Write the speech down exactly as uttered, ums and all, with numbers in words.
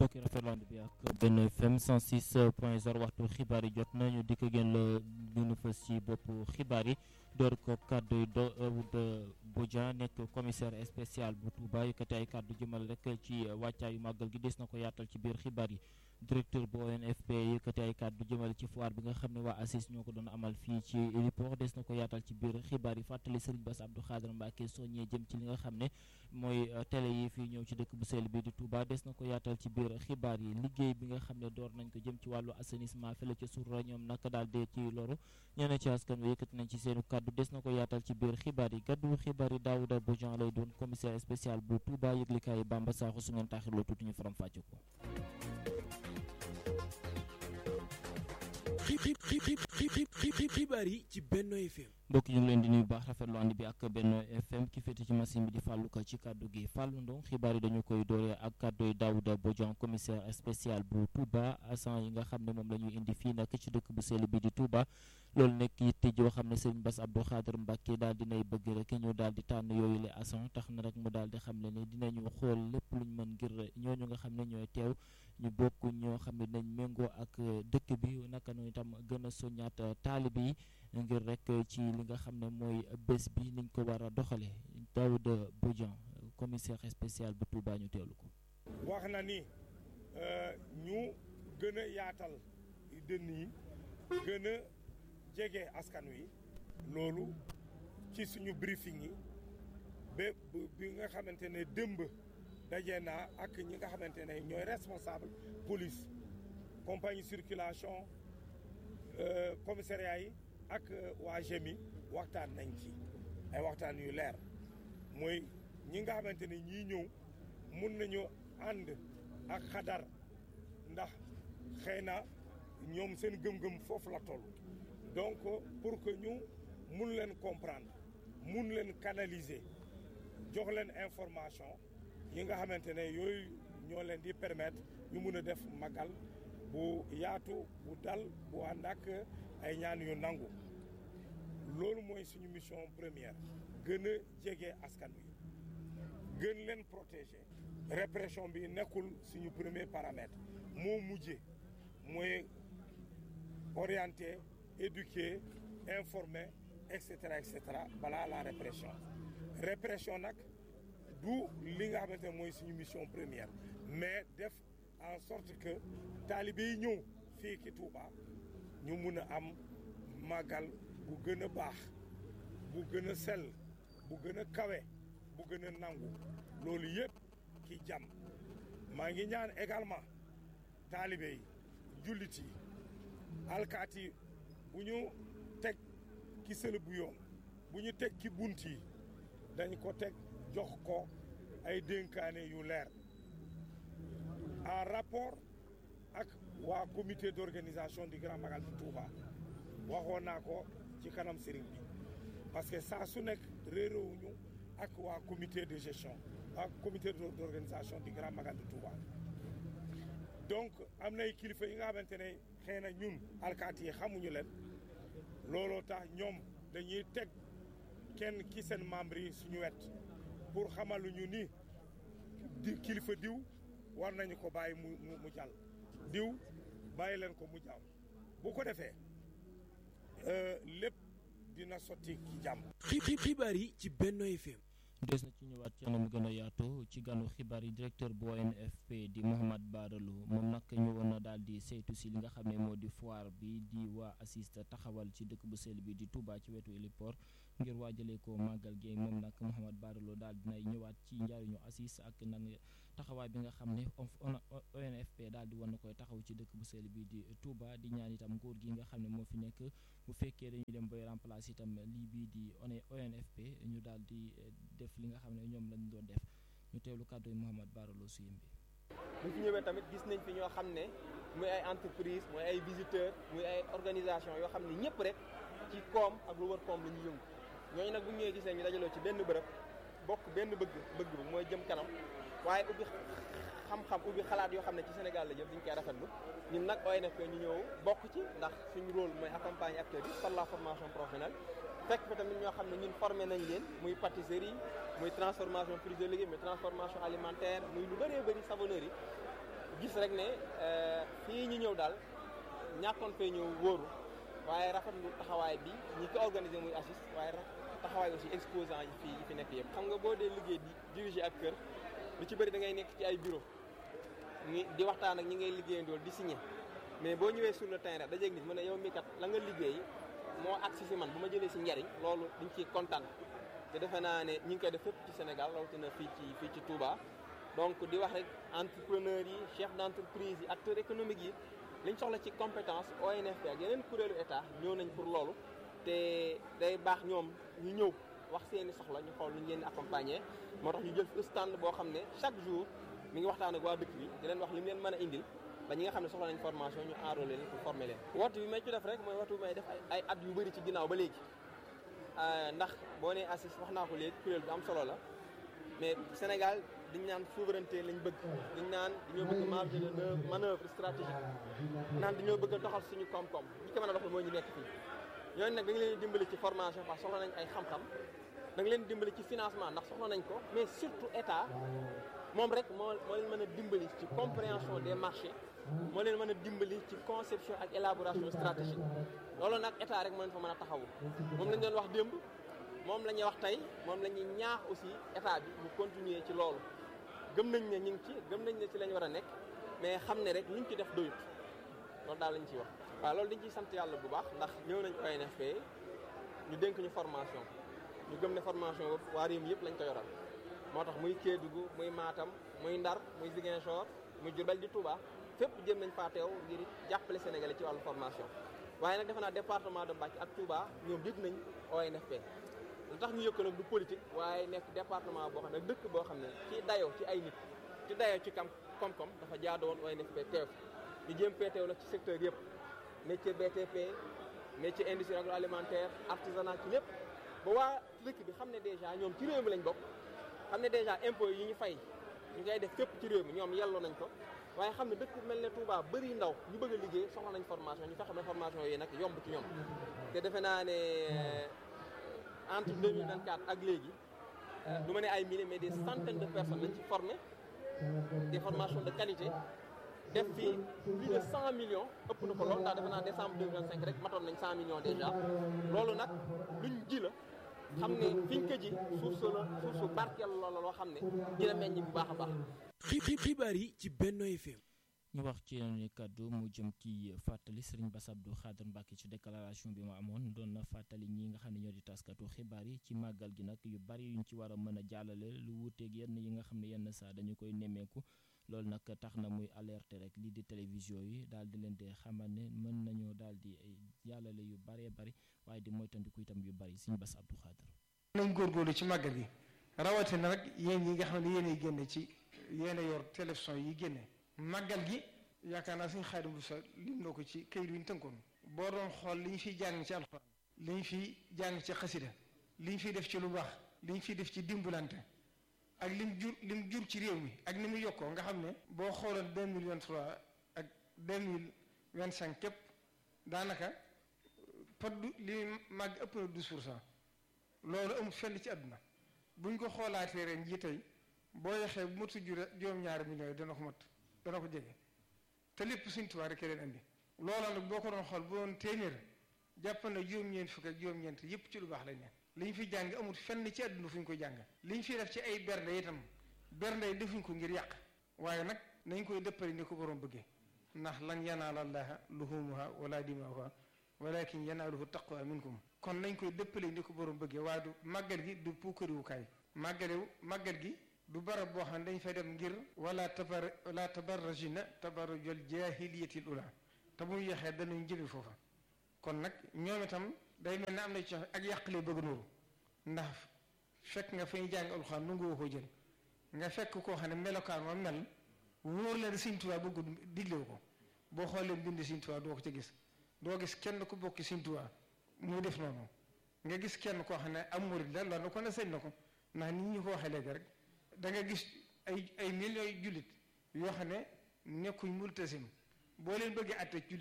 mbokki rafetland bi ak benn F M cent six point zéro waxtu xibaar yi jot nañu dikk gën la gënu fës ci boppu xibaar yi door ko kàddu do de Bodian nekk commissaire spécial bu Touba yëkkati ay kàddu jëmal rek ci wàccaayu màggal gi des na ko yaatal ci biir xibaar yi. directeur bu O N F P yëkkati ay kàddu jëmal ci foire bi nga xam ne waa ACIS ñoo ko doon amal fii ci héliport des na ko yaatal ci biir xibaar yi fàttali Serigne Bass Abdou Khadre Mbacké soññee jëm ci li nga xam ne mooy télé yi fii ñëw ci dëkk bu sell bi di Touba des na ko yaatal ci biir xibaar yi. liggéey bi nga xam ne door nañ ko jëm ci wàllu assainissement fële ca Sourah ñoom nag daal dee ci loru ñeneen ci askan wi yëkkati nañ ci seenu kàddu des na ko yaatal ci biir xibaar yi. gàddu xibaar yi Daouda Bodian lay doon commissaire spécial bu Touba yëglikaay Bamba Sakho su ngeen taaxirloo tuuti ñu faram fàcce ko. xibaar yi ci Benno F M. mbokk ñu ngi leen di nuyu baax rafetlu ànd bi ak Benno F M ki féete ci machine bi di Fallou Ka ci kàddu gi Fallou Ndong xibaar yi dañu koy dooree ak kàddu yi Daouda Bodian commissaire spécial bu Touba agent yi nga xam ne moom la ñuy indi fii nag ci dëkk bu sell bi di Touba loolu nekk yitte joo xam ne Serigne Bass Abdou Khadre Mbacké daal dinay bëgg rek ñu daal di tànn yooyu le agent tax na rek mu daal di xam le ne dinañu xool lépp luñ mën ngir ñooñu nga xam ne ñooy teew ñu bokk ñoo xam ne dinañ méngoo ak dëkk bi naka noonu itam gën a soññaat taalibe yi ngir rek ci li nga xam ne mooy bés bi niñ ko war a doxale Daouda Bodian commissaire spécial bu Touba ñu teewlu ko. wax na ni ñu gën a yaatal dënn yi gën a jege askan wi loolu ci suñu briefing yi ba bi nga xamante ne démb daje naa ak ñi nga xamante ne ñooy responsable police compagnie circulation commissariat yi ak waa G M I waxtaan nañ ci ay waxtaan yu leer mooy ñi nga xamante ne ñii ñëw mun nañu ànd ak xadar ndax xëy na ñoom seen gëm-gëm foofu la toll donc pour que ñu mun leen comprendre mun leen canaliser jox leen information yi nga xamante ne yooyu ñoo leen di permettre ñu mun a def magal bu yaatu bu dal bu ànd ak ay ñaan yu nangu loolu mooy suñu mission première gën a jege askan wi gën leen protéger. répression bi nekkul suñu premier paramètre moo mujje mooy orienter éduquer informer et cetera et cetera balaa la répression répression nag du li nga xamante ne mooy suñu mission première mais def en sorte que taalibe yi ñëw fii ki Touba ñu mun a am màggal bu gën a baax bu gën a sell bu gën a kawe bu gën a nangu loolu yëpp ki jàmm maa ngi ñaan également taalibe yi jullit yi alkaati yi bu ñu teg ki sël bu yoon bu ñu teg ki bunt yi dañ ko teg jox ko ay dénkaane yu leer en rapport ak waa comité d'organisation du Grand Magal de Touba waxoon naa ko ci kanam sëriñ bi parce que saa su nekk réeróowuñu ak waa comité de gestion ak comité d'organisation du Grand Magal de Touba donc am nay kilifa yi nga xamante ne xëy na ñun alkaati yi xamuñu leen looloo tax ñoom dañuy teg kenn ki seen membre yi suñu wet pour xamaluñu ni di kilifa diw war nañu ko bàyyi mu mu jàll diw bàyyi leen ko mu jàll bu ko defee lépp dina sotti ci jàmm. xibaar yi ci Benno F M. des na ci ñëwaat ci anam gën a yaatu ci ganu xibaar yi directeur bu O N F P di Mouhamad Baralo moom nag ñëwoon na daal di saytu si li nga xam ne moo di foire bi di waa ACIS taxawal ci dëkk bu sell bi di Touba ci wetu héliport ngir waajalee ko màggal gi moom nag Mouhamad Baralo daal dinay ñëwaat ci njariñu ACIS ak nag taxawaay bi nga xam ne O N F P daal di war na koy taxaw ci dëkk bu sell bi di Touba di ñaan itam nguur gi nga xam ne moo fi nekk bu fekkee dañuy dem bay remplacer itam lii bii di O N F P ñu daal di def li nga xam ne ñoom lañ doon def ñu teewlu kàddu yi Mouhamad Baralo su yëmbi bu fi ñëwee tamit gis nañ fi ñoo xam ne muy ay entreprise muy ay visiteurs muy ay organisation yoo xam ne ñëpp rek ci koom ak lu wër koom la ñuy yëngu ñooñu nag bu ñëwee gisee ñu dajaloo ci benn bërëb bokk benn bëgg bëgg bi mooy jëm kanam waaye ubbi xam-xam ubbi xalaat yoo xam ne ci Sénégal la jëm dañ koy rafetlu ñun nag O N F P ñu ñëw bokk ci ndax suñu rôle mooy accompagner acteurs yi par la formation professionnelle fekk fa tamit ñoo xam ne ñun formé nañ leen muy pâtisserie muy transformation fruits et légumes muy transformation alimentaire muy lu bëree bëri savonnerie gis rek ne fii ñu ñëw daal ñàkkoon fee ñëw wóoru waaye rafetlu taxawaay bi ñi ko organisé muy ACIS waaye taxawaay aussi exposant yi fii yi fi nekk yëpp. xam nga boo dee liggéey di diriger ak kër lu ci bëri da ngay nekk ci ay bureau ñi di waxtaan ak ñi ngay liggéeyandool di signé mais boo ñëwee sur le terrain dajeeg nit mu ne yow mii kat la nga liggéey moo agsi si man bu ma jëlee si njariñ loolu dañ ciy kontaan te defe naa ne ñi ngi koy def fépp ci Sénégal rawatina fii ci fii ci Touba. donc di wax rek entrepreneurs yi chef d'entreprise yi acteurs économiques yi liñ soxla ci compétence O N F P ak yeneen kuréelu état ñëw nañ pour loolu te day baax ñoom ñu ñëw wax seeni soxla ñu xool nu ñu leen accompagner moo tax ñu jël fi stand boo xam ne chaque jour mi ngi waxtaan ak waa dëkk bi di leen wax li mu leen mën a indil ba ñi nga xam ne soxla nañ formation ñu enrôler leen pour former leen. waxtu bi may ci def rek mooy waxtu bi may def ay at yu bëri ci ginnaaw ba léegi ndax boo nee ACIS wax naa ko léegi kuréel bu am solo la mais Sénégal dañ naan souveraineté lañ bëgg dañ naan dañoo bëgg marge de manœuvre stratégique naan dañoo bëgg a doxal suñu koom-koom ñi ko mën a doxal mooy ñu nekk fii ñooñu nag da nga leen dimbali ci formation parce que soxla nañ ay xam-xam da nga leen dimbali ci financement ndax soxla nañ ko mais surtout état moom rek moo moo leen mën a dimbali ci compréhension des marchés moo leen mën a dimbali ci conception ak élaboration stratégique loolu nag état rek moo leen fa mën a taxawu moom lañ doon wax démb moom la ñuy wax tey moom la ñuy ñaax aussi état bi mu continuer ci loolu gëm nañ ne ñu ngi ci gëm nañ ne ci lañ war a nekk mais xam ne rek liñ ci def doyut loolu daal lañ ciy wax. waaw loolu dañ ciy sant yàlla bu baax ndax ñëw nañ O N F P ñu dénk ñu formation ñu gëm ne formation boobu waa réew mi yëpp lañ ko yoral moo tax muy Kédougou muy Matam muy Ndar muy Ziguinchor muy Diourbel di Touba fépp jëm nañ faa teew ngir jàppale Sénégalais ci wàllu formation waaye nag defe naa département de Mbacké ak Touba ñoom yëg nañ O N F P lu tax ñu yëg ko nag du politique waaye nekk département boo xam ne dëkk boo xam ne ci dayoo ci ay nit ci dayoo ci kam koom-koom dafa jaadu woon O N F P teew ñu jéem fee teew nag ci secteur yëpp métier B T P métier industrie agroalimentaire artisanat ci lépp ba waa dëkk bi xam ne dèjà ñoom ci réew mi lañ bokk xam ne dèjà impôts yi ñu fay ñu ngay def fépp ci réew mi ñoom yelloo nañ ko waaye xam ne dëkk mel ne Touba bëri ndaw ñu bëgg a liggéey soxla nañ formation ñu fexe ba formation yi nag yomb ci ñoom te defe naa ne entre deux mille vingt-quatre ak léegi du ma ne ay milliers mais des centaines de personnes lañ ci formé des formations de qualité def fii plus de cent millions ëpp na ko loolu ndax defe naa décembre deux mille vingt-cinq rek matoon nañ cent millions déjà loolu nag luñ ji la xam ne fiñ ko ji suuf su la suuf su barkeel loola loo xam ne dina meññ bu baax a baax. xibaar yi ci Benno F M. ñu wax ci yeneen kàddu mu jëm ci fàttali Serigne Bass Abdou Khadre Mbacké ci déclaration bi mu amoon doon na fàttali ñi nga xam ne ñoo di taskatu xibaar yi ci màggal gi nag yu bari yuñ ci war a mën a jàllale lu wuuteeg yenn yi nga xam ne yenn saa dañu koy nemmeeku loolu nag tax na muy alerter rek lii di télévision yi daal di leen di xamal ne mën nañoo daal di jàllale yu baree bari waaye di moytandiku itam yu bari Serigne Bass Abdou Khadre. nañ góorgóorlu ci màggal gi rawatina nag yéen yi nga xam ne yéenay génne ci yéen a yor télévision yi génne. màggal gi yaakaar naa suñu xaadim bu sa lim na ko ci kayit wi ñu tënkoon boo doon xool li ñu fiy jàng ci alxuraan li ñu fiy jàng ci xasida li ñu fiy def ci lu baax li ñu fiy def ci dimbalante ak lim jur lim jur ci réew mi ak ni mu yokkoo nga xam ne boo xooloon deux mille vingt-trois ak deux mille vingt-cinq képp daanaka pot du li màgg ëpp na douze pour cent loolu amul fenn ci àdduna buñ ko xoolaatee ren jii tey boo yaxee bu matu jure juróom-ñaari millions yi dana ko mat dana ko jege te lépp Sëñ Tuubaa rek leen andi loola nag boo ko doon xool bu doon téeméer jàpp na juróom-ñeent fukk ak juróom-ñeent yépp ci lu baax lañ ne li ñu fi jàng amul fenn ci àdduna fu ñu ko jàng li ñu fi def ci ay bernde itam bernde yi defuñ ko ngir yàq waaye nag nañ koy dëppale ni ko borom bëggee ndax lan yanaala llaaha luhuumuhaa wala dimaa'uhaa walakin yanaaluhu taqwa minkum kon nañ koy dëppale ni ko borom bëggee waaye du màggal gi du puukariwukaay màggalewu màggal gi du barab boo xam ne dañ fay dem ngir wala tabar wala tabarrajina tabarrujal jaahiliyatil ula te muy yaxee danañ jëme foofa kon nag ñoom itam day mel ne am na ci ak yàqlee bëgg nuuru ndax fekk nga fa ñu jàng alxuraan nu nga ko jël nga fekk koo xam ne melokaan ma mel wóor la ne Sëñ Tuubaa bëgg diglewu ko boo xoolee bind Sëñ Tuubaa doo ko ci gis doo gis kenn ku bokki Sëñ Tuubaa muy def noonu nga gis kenn koo xam ne am murid la loolu ko ne sëñ na ko ndax nit ñi ko waxee léegi rek da nga gis ay ay millions yu jullit yoo xam ne nekkuñ multasim boo leen bëggee àtte